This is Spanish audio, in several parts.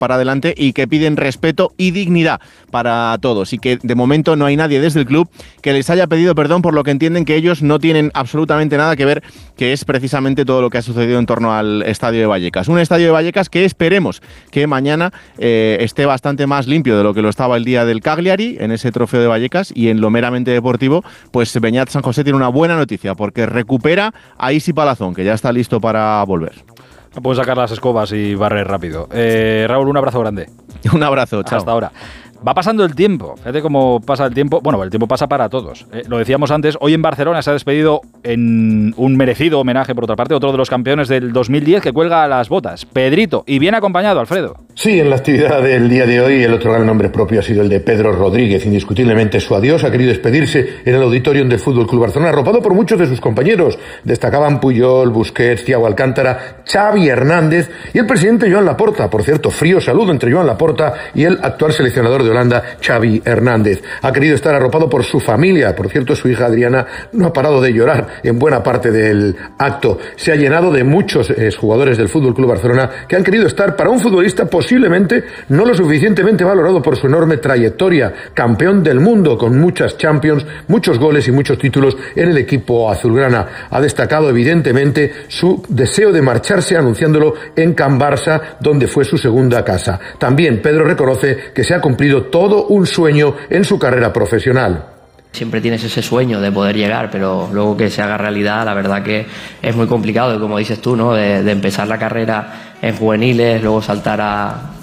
para adelante y que piden respeto y dignidad para todos, y que de momento no hay nadie desde el club que les haya pedido perdón por lo que entienden que ellos no tienen absolutamente nada que ver, que es precisamente todo lo que ha sucedido en torno al estadio de Vallecas. Un estadio de Vallecas que esperemos que mañana esté bastante más limpio de lo que lo estaba el día del Cagliari, en ese trofeo de Vallecas, y en lo meramente deportivo, pues Beñat San José tiene una buena noticia, porque recupera a Isi Palazón, que ya está listo para volver. No pueden sacar las escobas y barrer rápido. Raúl, un abrazo grande. Un abrazo, chao. Hasta ahora. Va pasando el tiempo. Fíjate cómo pasa el tiempo. Bueno, el tiempo pasa para todos. Lo decíamos antes, hoy en Barcelona se ha despedido en un merecido homenaje, por otra parte, otro de los campeones del 2010 que cuelga las botas, Pedrito, y bien acompañado, Alfredo. Sí, en la actividad del día de hoy el otro gran nombre propio ha sido el de Pedro Rodríguez. Indiscutiblemente su adiós ha querido despedirse en el auditorium del Fútbol Club Barcelona, arropado por muchos de sus compañeros. Destacaban Puyol, Busquets, Thiago Alcántara, Xavi Hernández y el presidente Joan Laporta. Por cierto, frío saludo entre Joan Laporta y el actual seleccionador de Holanda, Xavi Hernández. Ha querido estar arropado por su familia. Por cierto, su hija Adriana no ha parado de llorar en buena parte del acto. Se ha llenado de muchos jugadores del Fútbol Club Barcelona que han querido estar para un futbolista posiblemente no lo suficientemente valorado por su enorme trayectoria. Campeón del mundo con muchas Champions, muchos goles y muchos títulos en el equipo azulgrana. Ha destacado evidentemente su deseo de marcharse, anunciándolo en Can Barça, donde fue su segunda casa. También Pedro reconoce que se ha cumplido todo un sueño en su carrera profesional. Siempre tienes ese sueño de poder llegar, pero luego que se haga realidad, la verdad que es muy complicado. Y como dices tú, ¿no? De empezar la carrera en juveniles, luego saltar a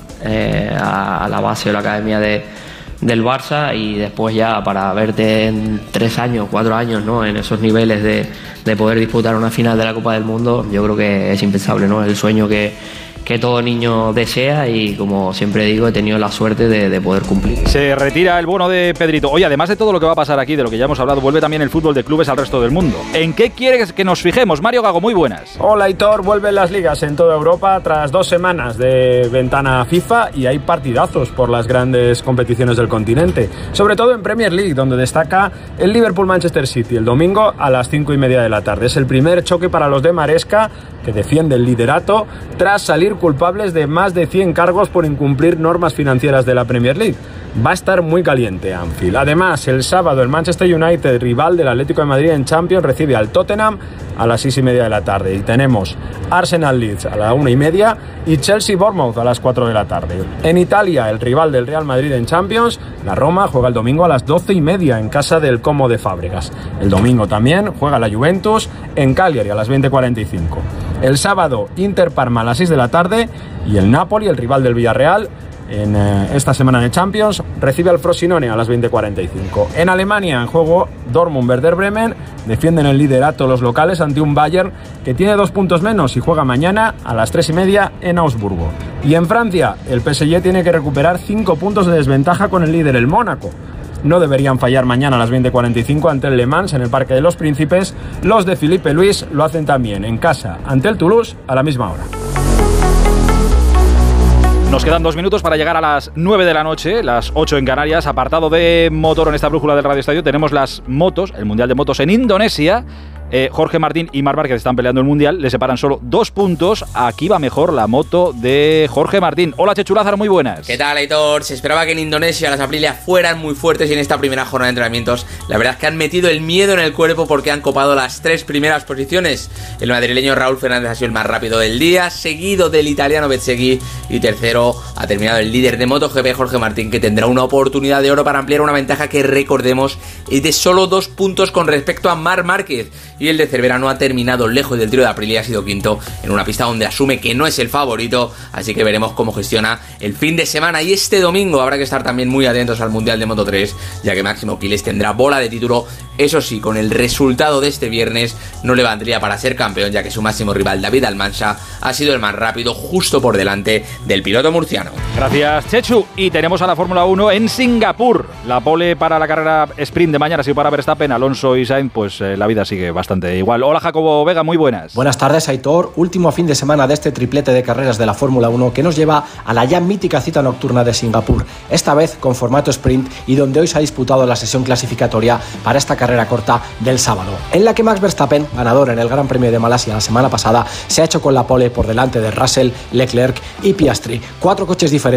la base o la academia del Barça, y después ya para verte en 3 años, 4 años, ¿no? En esos niveles de poder disputar una final de la Copa del Mundo, yo creo que es impensable, ¿no? Es el sueño que todo niño desea, y como siempre digo, he tenido la suerte de poder cumplir. Se retira el bono de Pedrito. Oye, además de todo lo que va a pasar aquí, de lo que ya hemos hablado, vuelve también el fútbol de clubes al resto del mundo. ¿En qué quieres que nos fijemos? Mario Gago, muy buenas. Hola, Aitor. Vuelven las ligas en toda Europa tras 2 semanas de ventana FIFA, y hay partidazos por las grandes competiciones del continente, sobre todo en Premier League, donde destaca el Liverpool-Manchester City el domingo a las 5:30 de la tarde. Es el primer choque para los de Maresca, que defiende el liderato tras salir culpables de más de 100 cargos por incumplir normas financieras de la Premier League. Va a estar muy caliente Anfield. Además, el sábado el Manchester United, rival del Atlético de Madrid en Champions, recibe al Tottenham a las 6:30 de la tarde. Y tenemos Arsenal Leeds a la 1:30 y Chelsea Bournemouth a las 4 de la tarde. En Italia, el rival del Real Madrid en Champions, la Roma, juega el domingo a las 12:30 en casa del Como de Fábregas. El domingo también juega la Juventus en Cagliari a las 20:45. El sábado, Inter Parma a las 6 de la tarde, y el Napoli, el rival del Villarreal, en esta semana de Champions, recibe al Frosinone a las 20:45. En Alemania, en juego Dortmund Werder Bremen, defienden el liderato los locales ante un Bayern que tiene 2 puntos menos y juega mañana a las 3:30 en Augsburgo. Y en Francia, el PSG tiene que recuperar 5 puntos de desventaja con el líder, el Mónaco. No deberían fallar mañana a las 20:45 ante el Le Mans en el Parque de los Príncipes. Los de Philippe Luis lo hacen también en casa ante el Toulouse a la misma hora. Nos quedan 2 minutos para llegar a las 9 de la noche, las 8 en Canarias. Apartado de motor en esta brújula del Radio Estadio, tenemos las motos, el Mundial de Motos en Indonesia. Jorge Martín y Marc Márquez están peleando el Mundial, le separan solo 2 puntos. Aquí va mejor la moto de Jorge Martín. Hola, Chechu Lázaro, muy buenas. ¿Qué tal, Aitor? Se esperaba que en Indonesia las Aprilia fueran muy fuertes, y en esta primera jornada de entrenamientos la verdad es que han metido el miedo en el cuerpo, porque han copado las 3 primeras posiciones. El madrileño Raúl Fernández ha sido el más rápido del día, seguido del italiano Bezzecchi, y tercero ha terminado el líder de MotoGP, Jorge Martín, que tendrá una oportunidad de oro para ampliar una ventaja que, recordemos, es de solo 2 puntos con respecto a Marc Márquez. Y el de Cervera no ha terminado lejos del trío de Aprilia, ha sido quinto en una pista donde asume que no es el favorito, así que veremos cómo gestiona el fin de semana. Y este domingo habrá que estar también muy atentos al Mundial de Moto 3, ya que Máximo Quiles tendrá bola de título. Eso sí, con el resultado de este viernes no le valdría para ser campeón, ya que su máximo rival David Almansa ha sido el más rápido, justo por delante del piloto murciano. Gracias, Chechu. Y tenemos a la Fórmula 1 en Singapur. La pole para la carrera sprint de mañana, si para Verstappen, Alonso y Sainz, pues la vida sigue bastante igual. Hola, Jacobo Vega, muy buenas. Buenas tardes, Aitor. Último fin de semana de este triplete de carreras de la Fórmula 1 que nos lleva a la ya mítica cita nocturna de Singapur, esta vez con formato sprint, y donde hoy se ha disputado la sesión clasificatoria para esta carrera carrera corta del sábado, en la que Max Verstappen, ganador en el Gran Premio de Malasia la semana pasada, se ha hecho con la pole por delante de Russell, Leclerc y Piastri. 4 coches diferentes